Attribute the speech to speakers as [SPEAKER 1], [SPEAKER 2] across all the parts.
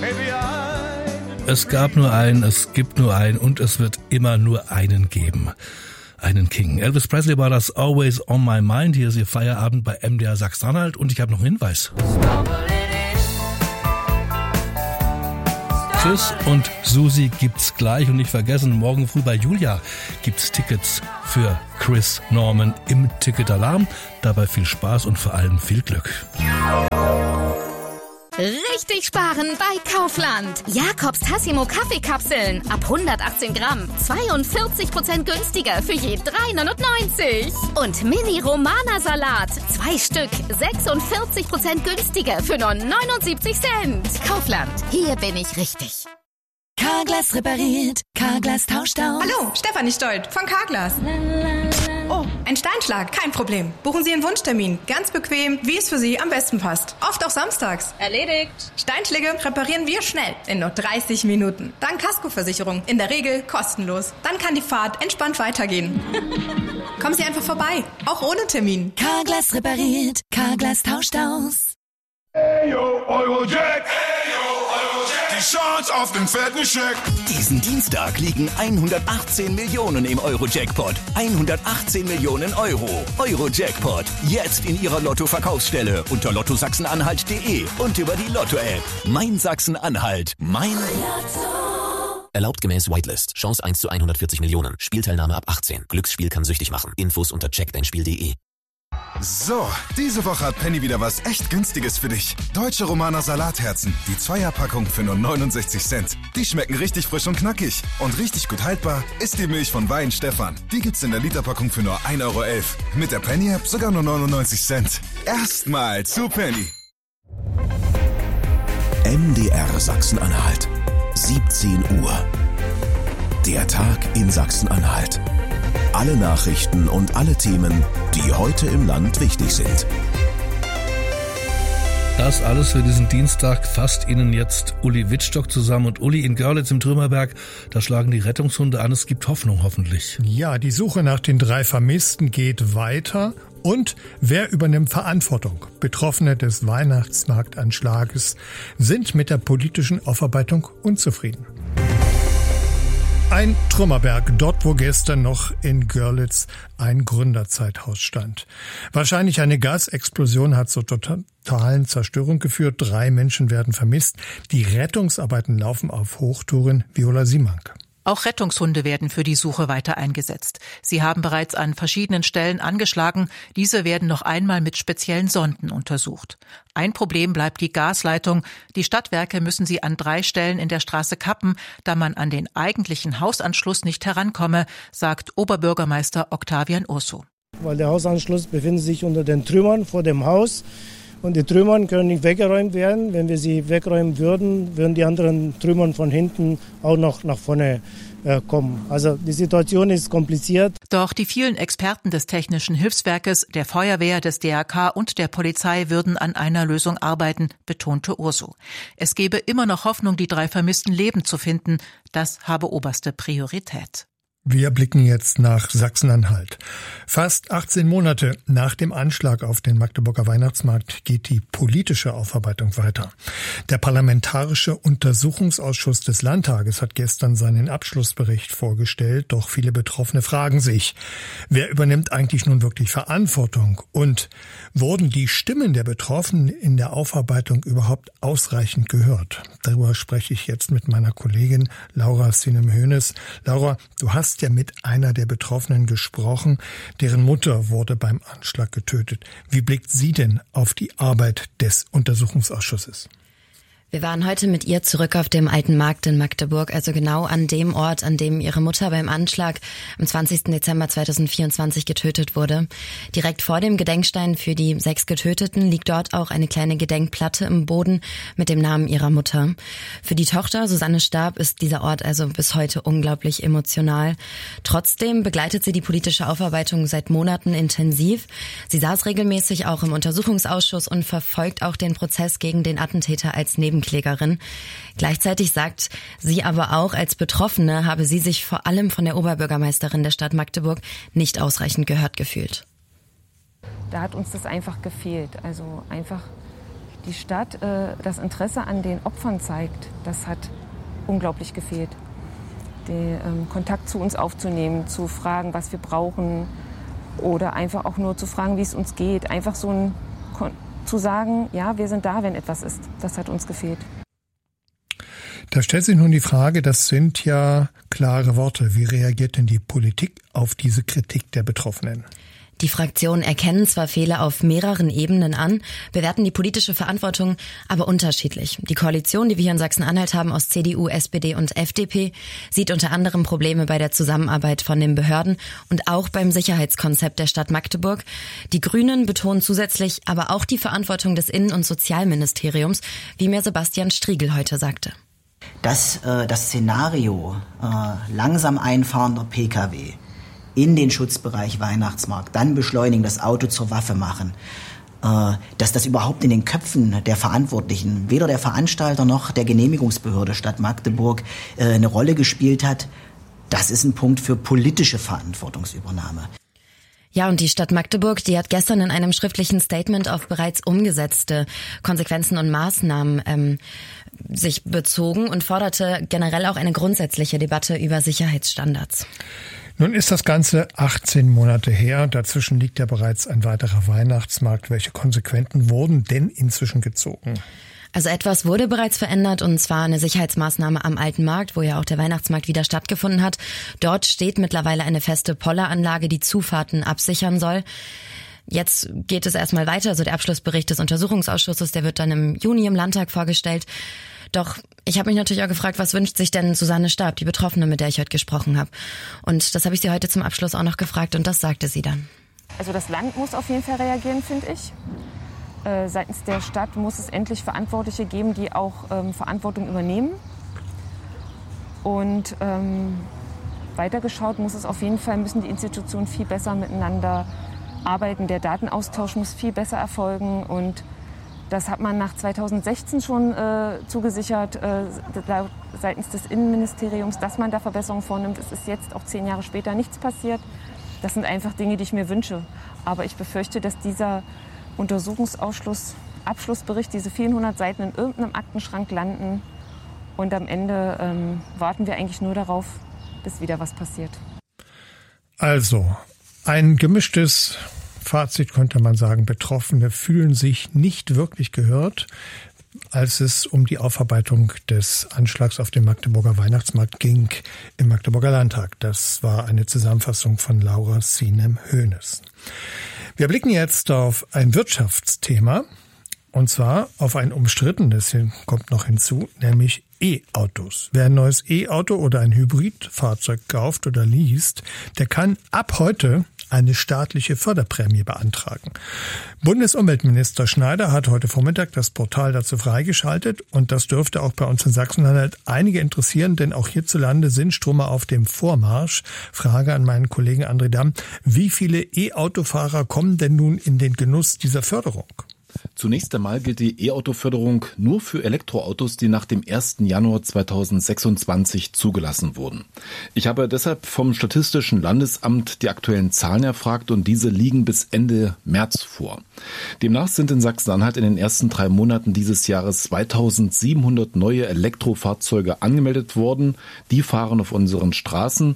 [SPEAKER 1] Es gab nur einen, es gibt nur einen und es wird immer nur einen geben. Einen King. Elvis Presley war das Always on My Mind. Hier ist Ihr Feierabend bei MDR Sachsen-Anhalt und ich habe noch einen Hinweis. Chris und Susi gibt's gleich und nicht vergessen, morgen früh bei Julia gibt's Tickets für Chris Norman im Ticketalarm. Dabei viel Spaß und vor allem viel Glück.
[SPEAKER 2] Richtig sparen bei Kaufland. Jakobs Tassimo Kaffeekapseln ab 118 Gramm. 42% günstiger für je 3,99. Und Mini Romana Salat. 2 Stück. 46% günstiger für nur 79 Cent. Kaufland. Hier bin ich richtig.
[SPEAKER 3] Carglass repariert. Carglass tauscht aus.
[SPEAKER 4] Hallo, Stefanie Stolt von Carglass. Oh, ein Steinschlag, kein Problem. Buchen Sie einen Wunschtermin. Ganz bequem, wie es für Sie am besten passt. Oft auch samstags.
[SPEAKER 5] Erledigt.
[SPEAKER 4] Steinschläge reparieren wir schnell, in nur 30 Minuten. Dank Kaskoversicherung, in der Regel kostenlos. Dann kann die Fahrt entspannt weitergehen. Kommen Sie einfach vorbei, auch ohne Termin.
[SPEAKER 3] Carglass repariert. Carglass tauscht aus.
[SPEAKER 6] Hey yo, Eurojack! Hey yo, Eurojack! Die Chance auf den fetten Scheck!
[SPEAKER 7] Diesen Dienstag liegen 118 Millionen im Euro-Jackpot. 118 Millionen Euro. Euro-Jackpot. Jetzt in Ihrer Lotto-Verkaufsstelle unter lottosachsenanhalt.de und über die Lotto-App. Mein Sachsen-Anhalt. Mein Lotto.
[SPEAKER 8] Erlaubt gemäß Whitelist. Chance 1 zu 140 Millionen. Spielteilnahme ab 18. Glücksspiel kann süchtig machen. Infos unter checkdeinspiel.de.
[SPEAKER 6] So, diese Woche hat Penny wieder was echt Günstiges für dich. Deutsche Romana Salatherzen. Die 2er-Packung für nur 69 Cent. Die schmecken richtig frisch und knackig. Und richtig gut haltbar ist die Milch von Wein Stefan. Die gibt's in der Literpackung für nur 1,11 Euro. Mit der Penny-App sogar nur 99 Cent. Erstmal zu Penny.
[SPEAKER 9] MDR Sachsen-Anhalt. 17 Uhr. Der Tag in Sachsen-Anhalt. Alle Nachrichten und alle Themen, die heute im Land wichtig sind.
[SPEAKER 1] Das alles für diesen Dienstag fasst Ihnen jetzt Uli Wittstock zusammen. Und Uli, in Görlitz im Trümmerberg, da schlagen die Rettungshunde an. Es gibt Hoffnung, hoffentlich.
[SPEAKER 10] Ja, die Suche nach den 3 Vermissten geht weiter. Und wer übernimmt Verantwortung? Betroffene des Weihnachtsmarktanschlages sind mit der politischen Aufarbeitung unzufrieden. Ein Trümmerberg, dort wo gestern noch in Görlitz ein Gründerzeithaus stand. Wahrscheinlich eine Gasexplosion hat zur totalen Zerstörung geführt. 3 Menschen werden vermisst. Die Rettungsarbeiten laufen auf Hochtouren. Viola Simank.
[SPEAKER 11] Auch Rettungshunde werden für die Suche weiter eingesetzt. Sie haben bereits an verschiedenen Stellen angeschlagen. Diese werden noch einmal mit speziellen Sonden untersucht. Ein Problem bleibt die Gasleitung. Die Stadtwerke müssen sie an 3 Stellen in der Straße kappen, da man an den eigentlichen Hausanschluss nicht herankomme, sagt Oberbürgermeister Octavian Urso.
[SPEAKER 12] Weil der Hausanschluss befindet sich unter den Trümmern vor dem Haus. Und die Trümmern können nicht weggeräumt werden. Wenn wir sie wegräumen würden, würden die anderen Trümmern von hinten auch noch nach vorne kommen. Also die Situation ist kompliziert.
[SPEAKER 11] Doch die vielen Experten des Technischen Hilfswerkes, der Feuerwehr, des DRK und der Polizei würden an einer Lösung arbeiten, betonte Urso. Es gebe immer noch Hoffnung, die 3 Vermissten lebend zu finden. Das habe oberste Priorität.
[SPEAKER 10] Wir blicken jetzt nach Sachsen-Anhalt. Fast 18 Monate nach dem Anschlag auf den Magdeburger Weihnachtsmarkt geht die politische Aufarbeitung weiter. Der Parlamentarische Untersuchungsausschuss des Landtages hat gestern seinen Abschlussbericht vorgestellt. Doch viele Betroffene fragen sich, wer übernimmt eigentlich nun wirklich Verantwortung? Und wurden die Stimmen der Betroffenen in der Aufarbeitung überhaupt ausreichend gehört? Darüber spreche ich jetzt mit meiner Kollegin Laura Sinem-Hönes. Laura, du hast ja mit einer der Betroffenen gesprochen. Deren Mutter wurde beim Anschlag getötet. Wie blickt sie denn auf die Arbeit des Untersuchungsausschusses?
[SPEAKER 13] Wir waren heute mit ihr zurück auf dem Alten Markt in Magdeburg, also genau an dem Ort, an dem ihre Mutter beim Anschlag am 20. Dezember 2024 getötet wurde. Direkt vor dem Gedenkstein für die 6 Getöteten liegt dort auch eine kleine Gedenkplatte im Boden mit dem Namen ihrer Mutter. Für die Tochter Susanne Starb ist dieser Ort also bis heute unglaublich emotional. Trotzdem begleitet sie die politische Aufarbeitung seit Monaten intensiv. Sie saß regelmäßig auch im Untersuchungsausschuss und verfolgt auch den Prozess gegen den Attentäter als Nebenklägerin. Gleichzeitig sagt sie aber auch, als Betroffene habe sie sich vor allem von der Oberbürgermeisterin der Stadt Magdeburg nicht ausreichend gehört gefühlt.
[SPEAKER 14] Da hat uns das einfach gefehlt. Also einfach
[SPEAKER 5] die Stadt das Interesse an den Opfern zeigt, das hat unglaublich gefehlt. Den Kontakt zu uns aufzunehmen, zu fragen, was wir brauchen oder einfach auch nur zu fragen, wie es uns geht. Einfach so zu sagen, ja, wir sind da, wenn etwas ist. Das hat uns gefehlt.
[SPEAKER 10] Da stellt sich nun die Frage, das sind ja klare Worte. Wie reagiert denn die Politik auf diese Kritik der Betroffenen?
[SPEAKER 13] Die Fraktionen erkennen zwar Fehler auf mehreren Ebenen an, bewerten die politische Verantwortung aber unterschiedlich. Die Koalition, die wir hier in Sachsen-Anhalt haben aus CDU, SPD und FDP, sieht unter anderem Probleme bei der Zusammenarbeit von den Behörden und auch beim Sicherheitskonzept der Stadt Magdeburg. Die Grünen betonen zusätzlich aber auch die Verantwortung des Innen- und Sozialministeriums, wie mir Sebastian Striegel heute sagte.
[SPEAKER 14] Dass das Szenario langsam einfahrender Pkw in den Schutzbereich Weihnachtsmarkt, dann beschleunigen, das Auto zur Waffe machen, dass das überhaupt in den Köpfen der Verantwortlichen, weder der Veranstalter noch der Genehmigungsbehörde Stadt Magdeburg eine Rolle gespielt hat, das ist ein Punkt für politische Verantwortungsübernahme.
[SPEAKER 13] Ja, und die Stadt Magdeburg, die hat gestern in einem schriftlichen Statement auf bereits umgesetzte Konsequenzen und Maßnahmen sich bezogen und forderte generell auch eine grundsätzliche Debatte über Sicherheitsstandards.
[SPEAKER 10] Nun ist das Ganze 18 Monate her. Dazwischen liegt ja bereits ein weiterer Weihnachtsmarkt. Welche Konsequenzen wurden denn inzwischen gezogen?
[SPEAKER 13] Also etwas wurde bereits verändert, und zwar eine Sicherheitsmaßnahme am Alten Markt, wo ja auch der Weihnachtsmarkt wieder stattgefunden hat. Dort steht mittlerweile eine feste Polleranlage, die Zufahrten absichern soll. Jetzt geht es erstmal weiter. Also der Abschlussbericht des Untersuchungsausschusses, der wird dann im Juni im Landtag vorgestellt. Doch ich habe mich natürlich auch gefragt, was wünscht sich denn Susanne Stab, die Betroffene, mit der ich heute gesprochen habe. Und das habe ich sie heute zum Abschluss auch noch gefragt, und das sagte sie dann.
[SPEAKER 5] Also das Land muss auf jeden Fall reagieren, finde ich. Seitens der Stadt muss es endlich Verantwortliche geben, die auch Verantwortung übernehmen. Und weitergeschaut müssen die Institutionen viel besser miteinander arbeiten. Der Datenaustausch muss viel besser erfolgen, und das hat man nach 2016 schon zugesichert seitens des Innenministeriums, dass man da Verbesserungen vornimmt. Es ist jetzt auch 10 Jahre später nichts passiert. Das sind einfach Dinge, die ich mir wünsche. Aber ich befürchte, dass dieser Abschlussbericht, diese vielen 100 Seiten in irgendeinem Aktenschrank landen, und am Ende warten wir eigentlich nur darauf, bis wieder was passiert.
[SPEAKER 10] Also, ein gemischtes Fazit könnte man sagen. Betroffene fühlen sich nicht wirklich gehört, als es um die Aufarbeitung des Anschlags auf den Magdeburger Weihnachtsmarkt ging im Magdeburger Landtag. Das war eine Zusammenfassung von Laura Sinem-Hoeneß. Wir blicken jetzt auf ein Wirtschaftsthema, und zwar auf ein umstrittenes, hier kommt noch hinzu, nämlich E-Autos. Wer ein neues E-Auto oder ein Hybridfahrzeug kauft oder liest, der kann ab heute eine staatliche Förderprämie beantragen. Bundesumweltminister Schneider hat heute Vormittag das Portal dazu freigeschaltet, und das dürfte auch bei uns in Sachsen-Anhalt einige interessieren, denn auch hierzulande sind Stromer auf dem Vormarsch. Frage an meinen Kollegen André Damm: Wie viele E-Autofahrer kommen denn nun in den Genuss dieser Förderung?
[SPEAKER 15] Zunächst einmal gilt die E-Auto-Förderung nur für Elektroautos, die nach dem 1. Januar 2026 zugelassen wurden. Ich habe deshalb vom Statistischen Landesamt die aktuellen Zahlen erfragt, und diese liegen bis Ende März vor. Demnach sind in Sachsen-Anhalt in den ersten 3 Monaten dieses Jahres 2700 neue Elektrofahrzeuge angemeldet worden. Die fahren auf unseren Straßen.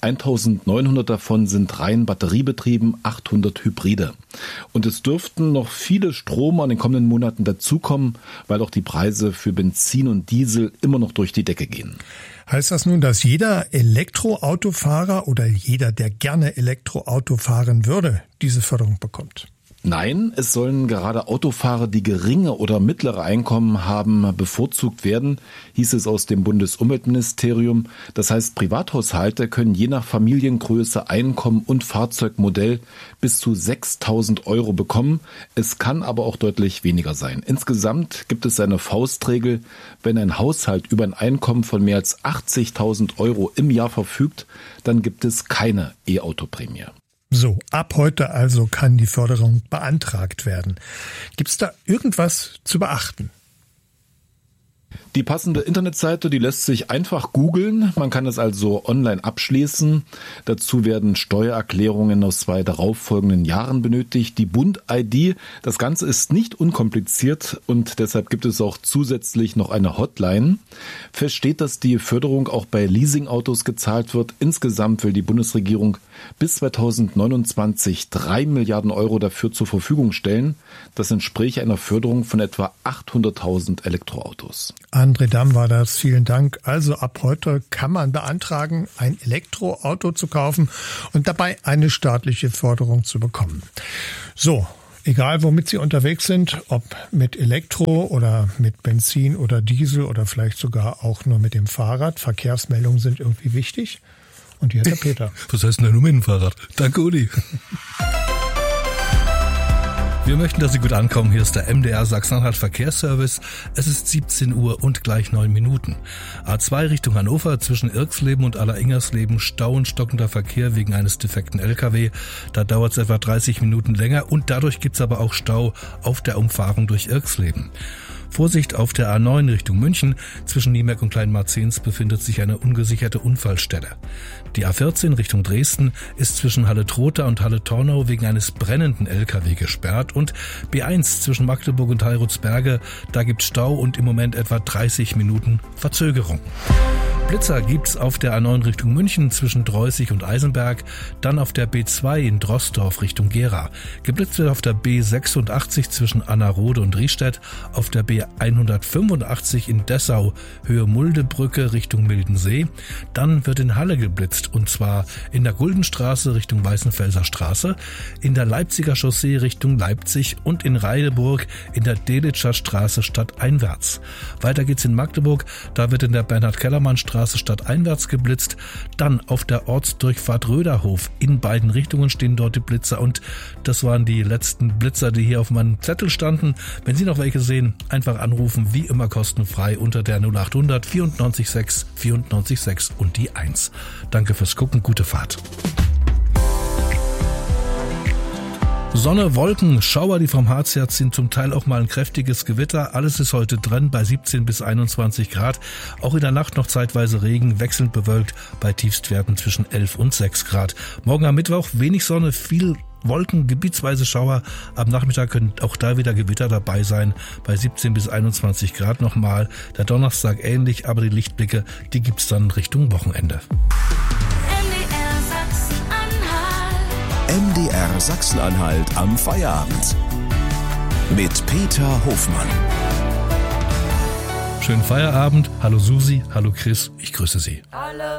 [SPEAKER 15] 1900 davon sind rein batteriebetrieben, 800 Hybride. Und es dürften noch viele Stromer in den kommenden Monaten dazukommen, weil auch die Preise für Benzin und Diesel immer noch durch die Decke gehen.
[SPEAKER 10] Heißt das nun, dass jeder Elektroautofahrer oder jeder, der gerne Elektroauto fahren würde, diese Förderung bekommt?
[SPEAKER 15] Nein, es sollen gerade Autofahrer, die geringe oder mittlere Einkommen haben, bevorzugt werden, hieß es aus dem Bundesumweltministerium. Das heißt, Privathaushalte können je nach Familiengröße, Einkommen und Fahrzeugmodell bis zu 6.000 € bekommen. Es kann aber auch deutlich weniger sein. Insgesamt gibt es eine Faustregel: Wenn ein Haushalt über ein Einkommen von mehr als 80.000 € im Jahr verfügt, dann gibt es keine E-Auto-Prämie.
[SPEAKER 10] So, ab heute also kann die Förderung beantragt werden. Gibt es da irgendwas zu beachten?
[SPEAKER 15] Die passende Internetseite, die lässt sich einfach googeln. Man kann es also online abschließen. Dazu werden Steuererklärungen aus 2 darauffolgenden Jahren benötigt. Die Bund-ID, das Ganze ist nicht unkompliziert und deshalb gibt es auch zusätzlich noch eine Hotline. Fest steht, dass die Förderung auch bei Leasingautos gezahlt wird. Insgesamt will die Bundesregierung bis 2029 3 Milliarden Euro dafür zur Verfügung stellen. Das entspräche einer Förderung von etwa 800.000 Elektroautos.
[SPEAKER 10] André Damm war das. Vielen Dank. Also ab heute kann man beantragen, ein Elektroauto zu kaufen und dabei eine staatliche Förderung zu bekommen. So, egal womit Sie unterwegs sind, ob mit Elektro oder mit Benzin oder Diesel oder vielleicht sogar auch nur mit dem Fahrrad, Verkehrsmeldungen sind irgendwie wichtig. Und hier ist der Peter.
[SPEAKER 1] Was heißt denn nur mit dem Fahrrad? Danke, Uli. Wir möchten, dass Sie gut ankommen. Hier ist der MDR Sachsen-Anhalt Verkehrsservice. Es ist 17 Uhr und gleich 9 Minuten. A2 Richtung Hannover zwischen Irxleben und Aller-Ingersleben Stau und stockender Verkehr wegen eines defekten LKW. Da dauert es etwa 30 Minuten länger und dadurch gibt es aber auch Stau auf der Umfahrung durch Irxleben. Vorsicht auf der A9 Richtung München. Zwischen Niemerk und Kleinmarzens befindet sich eine ungesicherte Unfallstelle. Die A14 Richtung Dresden ist zwischen Halle-Trotha und Halle-Tornau wegen eines brennenden LKW gesperrt. Und B1 zwischen Magdeburg und Heilrutsberge, da gibt Stau und im Moment etwa 30 Minuten Verzögerung. Blitzer gibt's auf der A9 Richtung München zwischen Dreußig und Eisenberg, dann auf der B2 in Drossdorf Richtung Gera. Geblitzt wird auf der B86 zwischen Annerode und Riestedt, auf der B185 in Dessau Höhe Muldebrücke Richtung Mildensee. Dann wird in Halle geblitzt und zwar in der Guldenstraße Richtung Weißenfelser Straße, in der Leipziger Chaussee Richtung Leipzig und in Reideburg in der Delitscher Straße stadteinwärts. Weiter geht's in Magdeburg, da wird in der Bernhard-Kellermann-Straße stadteinwärts geblitzt, dann auf der Ortsdurchfahrt Röderhof. In beiden Richtungen stehen dort die Blitzer und das waren die letzten Blitzer, die hier auf meinem Zettel standen. Wenn Sie noch welche sehen, einfach anrufen, wie immer kostenfrei unter der 0800 94 6 94 6 und die 1. Danke fürs Gucken, gute Fahrt. Sonne, Wolken, Schauer, die vom Harz her ziehen, zum Teil auch mal ein kräftiges Gewitter. Alles ist heute drin bei 17 bis 21 Grad. Auch in der Nacht noch zeitweise Regen, wechselnd bewölkt bei Tiefstwerten zwischen 11 und 6 Grad. Morgen am Mittwoch wenig Sonne, viel Wolken, gebietsweise Schauer. Am Nachmittag können auch da wieder Gewitter dabei sein. Bei 17 bis 21 Grad nochmal. Der Donnerstag ähnlich, aber die Lichtblicke, die gibt's dann Richtung Wochenende.
[SPEAKER 9] MDR Sachsen-Anhalt am Feierabend. Mit Peter Hofmann.
[SPEAKER 1] Schönen Feierabend. Hallo Susi, hallo Chris, ich grüße Sie.
[SPEAKER 16] Alle